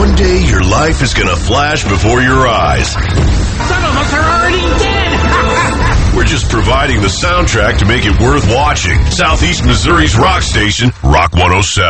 One day your life is gonna flash before your eyes. Some of us are already dead! We're just providing the soundtrack to make it worth watching. Southeast Missouri's rock station, Rock 107.